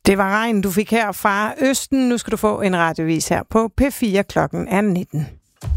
Det var regn, du fik her fra Østen. Nu skal du få en radiovis her på P4 klokken er 19.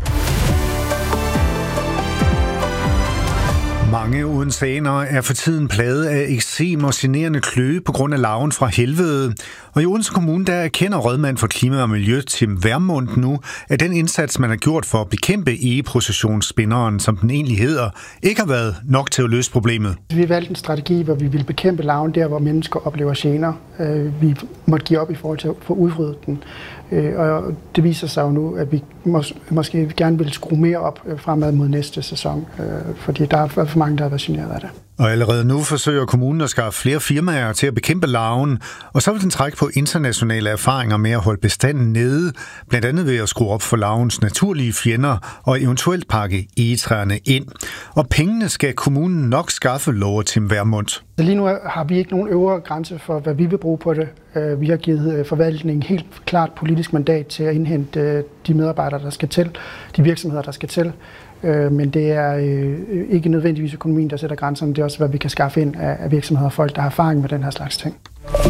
Mange odenseanere er for tiden plaget af eksem og generende kløe på grund af larven fra helvede. Og i Odense Kommune, der erkender rådmand for klima og miljø Tim Vermund nu, at den indsats, man har gjort for at bekæmpe egeprocessionsspinderen, som den egentlig hedder, ikke har været nok til at løse problemet. Vi valgte en strategi, hvor vi ville bekæmpe larven der, hvor mennesker oplever gener. Vi måtte give op i forhold til at få udryddet den. Og det viser sig jo nu, at vi måske gerne vil skrue mere op fremad mod næste sæson, fordi der er for mange, der har været generet af det. Og allerede nu forsøger kommunen at skaffe flere firmaer til at bekæmpe larven, og så vil den trække på internationale erfaringer med at holde bestanden nede, blandt andet ved at skrue op for larvens naturlige fjender og eventuelt pakke egetræerne ind. Og pengene skal kommunen nok skaffe, lover Tim Vermund. Lige nu har vi ikke nogen øvre grænse for, hvad vi vil bruge på det. Vi har givet forvaltningen helt klart politisk mandat til at indhente de medarbejdere, der skal til, de virksomheder, der skal til. Men det er ikke nødvendigvis økonomien, der sætter grænserne. Det er også, hvad vi kan skaffe ind af virksomheder og folk, der har erfaring med den her slags ting.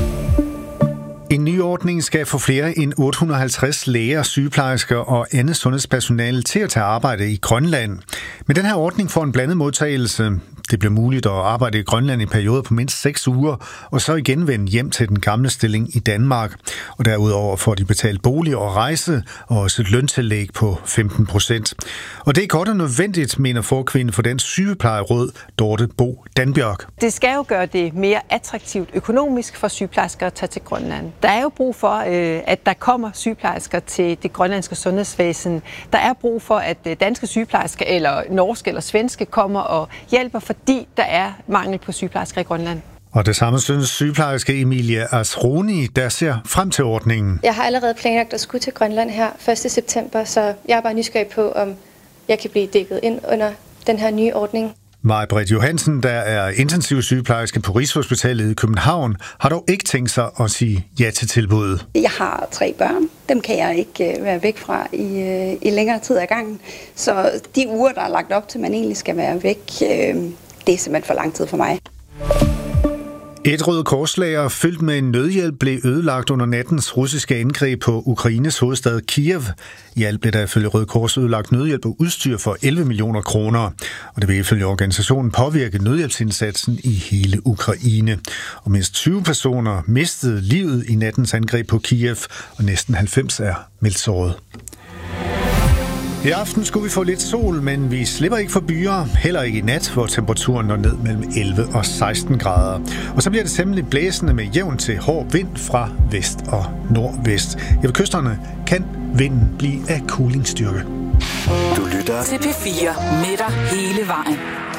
En ny ordning skal få flere end 850 læger, sygeplejersker og andet sundhedspersonale til at tage arbejde i Grønland. Men den her ordning får en blandet modtagelse. Det bliver muligt at arbejde i Grønland i perioder på mindst 6 uger, og så igen vende hjem til den gamle stilling i Danmark. Og derudover får de betalt bolig og rejse, og også et løntillæg på 15%. Og det er godt og nødvendigt, mener forkvinde for Dansk Sygeplejeråd, Dorte Bo Danbjørk. Det skal jo gøre det mere attraktivt økonomisk for sygeplejersker at tage til Grønland. Der er jo brug for, at der kommer sygeplejersker til det grønlandske sundhedsvæsen. Der er brug for, at danske sygeplejersker, eller norske eller svenske, kommer og hjælper, fordi der er mangel på sygeplejersker i Grønland. Og det samme synes sygeplejerske Emilia Asroni, der ser frem til ordningen. Jeg har allerede planlagt at skulle til Grønland her 1. september, så jeg er bare nysgerrig på, om jeg kan blive dækket ind under den her nye ordning. Maj-Britt Johansen, der er intensiv sygeplejerske på Rigshospitalet i København, har dog ikke tænkt sig at sige ja til tilbuddet. Jeg har 3 børn. Dem kan jeg ikke være væk fra i længere tid ad gangen. Så de uger, der er lagt op til, at man egentlig skal være væk, det er simpelthen for lang tid for mig. Et Røde Korslager fyldt med en nødhjælp blev ødelagt under nattens russiske angreb på Ukraines hovedstad Kiev. I alt blev der ifølge Røde Kors ødelagt nødhjælp og udstyr for 11 millioner kroner. Og det vil ifølge organisationen påvirke nødhjælpsindsatsen i hele Ukraine. Og mindst 20 personer mistede livet i nattens angreb på Kiev, og næsten 90 er meldt såret. I aften skulle vi få lidt sol, men vi slipper ikke for byer, heller ikke i nat, hvor temperaturen når ned mellem 11 og 16 grader. Og så bliver det temmelig blæsende med jævn til hård vind fra vest og nordvest. I ved kysterne kan vinden blive af kulingstyrke. Du lytter til P4 med dig hele vejen.